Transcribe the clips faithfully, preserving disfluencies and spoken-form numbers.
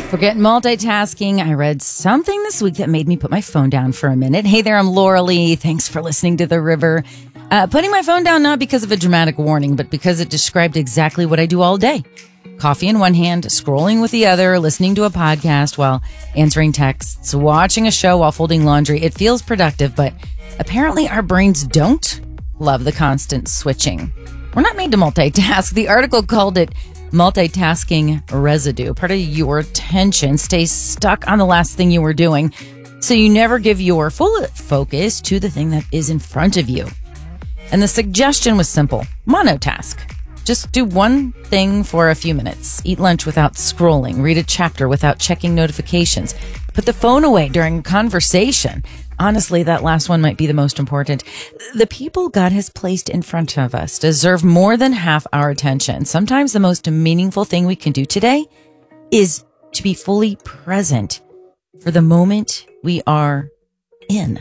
Forget multitasking. I read something this week that made me put my phone down for a minute. Hey there, I'm Laura Lee. Thanks for listening to The River. Uh, putting my phone down not because of a dramatic warning, but because it described exactly what I do all day. Coffee in one hand, scrolling with the other, listening to a podcast while answering texts, watching a show while folding laundry. It feels productive, but apparently our brains don't love the constant switching. We're not made to multitask. The article called it multitasking residue. Part of your attention stays stuck on the last thing you were doing, so you never give your full focus to the thing that is in front of you. And the suggestion was simple. Monotask. Just do one thing for a few minutes. Eat lunch without scrolling. Read a chapter without checking notifications. Put the phone away during a conversation. Honestly, that last one might be the most important. The people God has placed in front of us deserve more than half our attention. Sometimes the most meaningful thing we can do today is to be fully present for the moment we are in.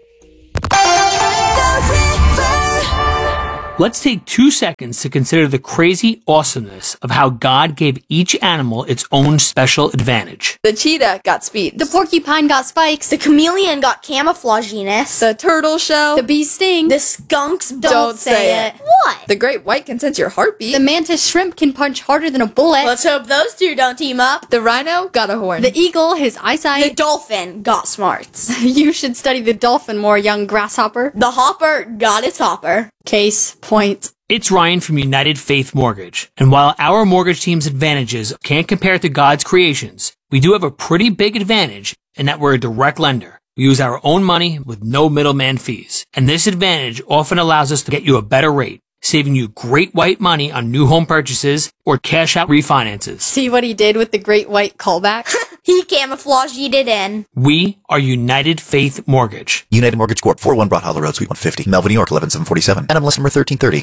Let's take two seconds to consider the crazy awesomeness of how God gave each animal its own special advantage. The cheetah got speed. The porcupine got spikes. The chameleon got camouflaginess. The turtle shell. The bee sting. The skunks don't, Don't say, say it. it. What? The great white can sense your heartbeat. The mantis shrimp can punch harder than a bullet. Let's hope those two don't team up. The rhino got a horn. The eagle, his The eyesight. dolphin got smarts. You should study the dolphin more, young grasshopper. The hopper got its hopper. Case point. It's Ryan from United Faith Mortgage, and while our mortgage team's advantages can't compare to God's creations, we do have a pretty big advantage in that we're a direct lender. We use our own money with no middleman fees, and this advantage often allows us to get you a better rate, saving you great white money on new home purchases or cash out refinances. See what he did with the great white callback? He camouflaged it in. We are United Faith Mortgage. United Mortgage Corp, four oh one Broad Hollow Road, Suite one fifty, Melvin, New York, eleven seven forty-seven. And I'm list number thirteen thirty.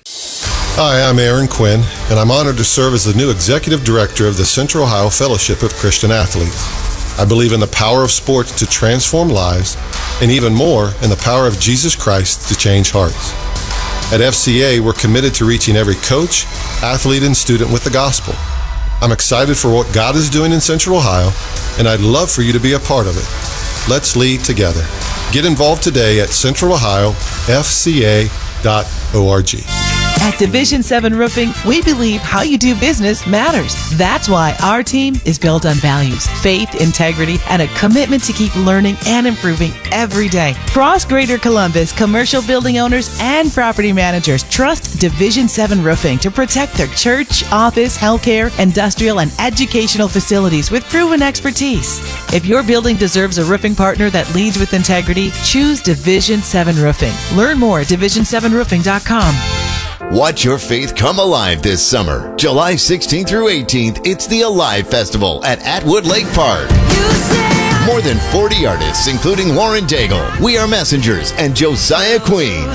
Hi, I'm Aaron Quinn, and I'm honored to serve as the new Executive Director of the Central Ohio Fellowship of Christian Athletes. I believe in the power of sports to transform lives, and even more, in the power of Jesus Christ to change hearts. At F C A, we're committed to reaching every coach, athlete, and student with the gospel. I'm excited for what God is doing in Central Ohio, and I'd love for you to be a part of it. Let's lead together. Get involved today at central ohio f c a dot org. At Division seven Roofing, we believe how you do business matters. That's why our team is built on values, faith, integrity, and a commitment to keep learning and improving every day. Across Greater Columbus, commercial building owners and property managers trust Division seven Roofing to protect their church, office, healthcare, industrial, and educational facilities with proven expertise. If your building deserves a roofing partner that leads with integrity, choose Division seven Roofing. Learn more at division seven roofing dot com. Watch your faith come alive this summer. July sixteenth through eighteenth, it's the Alive Festival at Atwood Lake Park. More than forty artists, including Lauren Daigle, We Are Messengers, and Josiah Queen.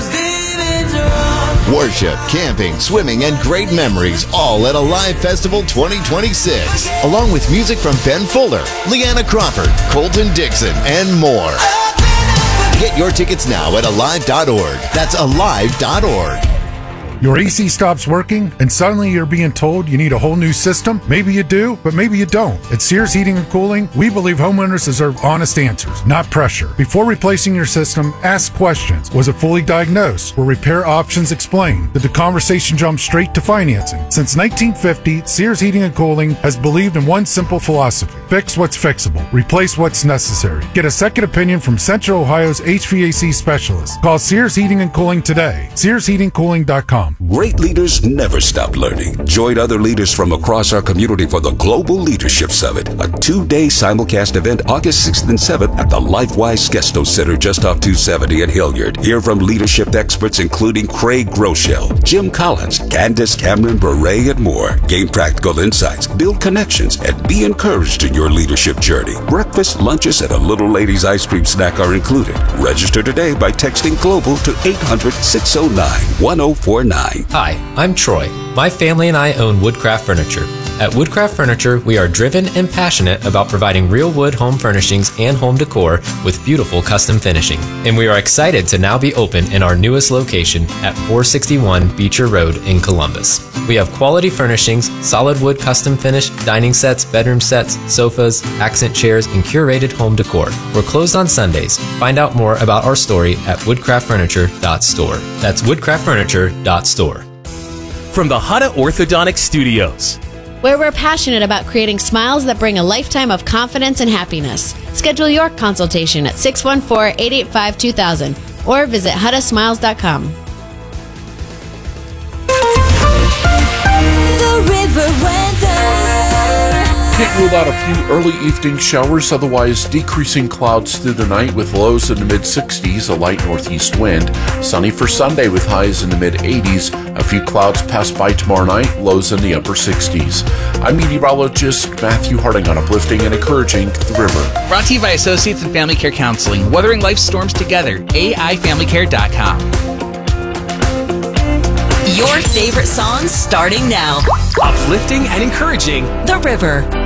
Worship, camping, swimming, and great memories, all at Alive Festival twenty twenty-six. Along with music from Ben Fuller, Leanna Crawford, Colton Dixon, and more. Get your tickets now at alive dot org. That's alive dot org. Your A C stops working, and suddenly you're being told you need a whole new system? Maybe you do, but maybe you don't. At Sears Heating and Cooling, we believe homeowners deserve honest answers, not pressure. Before replacing your system, ask questions. Was it fully diagnosed? Were repair options explained? Did the conversation jump straight to financing? Since nineteen fifty, Sears Heating and Cooling has believed in one simple philosophy: fix what's fixable, replace what's necessary. Get a second opinion from Central Ohio's H V A C specialist. Call Sears Heating and Cooling today. sears heating cooling dot com. Great leaders never stop learning. Join other leaders from across our community for the Global Leadership Summit, a two-day simulcast event August sixth and seventh at the LifeWise Skesto Center just off two seventy in Hilliard. Hear from leadership experts including Craig Groeschel, Jim Collins, Candace Cameron Bure, and more. Gain practical insights, build connections, and be encouraged in your leadership journey. Breakfast, lunches, and a little ladies' ice cream snack are included. Register today by texting GLOBAL to eight hundred, six oh nine, one oh four nine. Hi, I'm Troy. My family and I own Woodcraft Furniture. At Woodcraft Furniture, we are driven and passionate about providing real wood home furnishings and home decor with beautiful custom finishing. And we are excited to now be open in our newest location at four sixty-one Beecher Road in Columbus. We have quality furnishings, solid wood custom finish, dining sets, bedroom sets, sofas, accent chairs, and curated home decor. We're closed on Sundays. Find out more about our story at woodcraft furniture dot store. That's woodcraft furniture dot store. From the Hutta Orthodontic Studios, where we're passionate about creating smiles that bring a lifetime of confidence and happiness. Schedule your consultation at six one four, eight eight five, two thousand or visit hutta smiles dot com. The River Weather. Can't rule out a few early evening showers, otherwise decreasing clouds through the night with lows in the mid sixties, a light northeast wind. Sunny for Sunday with highs in the mid eighties. A few clouds pass by tomorrow night, lows in the upper sixties. I'm meteorologist Matthew Harding on Uplifting and Encouraging the River. Brought to you by Associates in Family Care Counseling, weathering life's storms together. A I family care dot com. Your favorite songs starting now. Uplifting and Encouraging The River.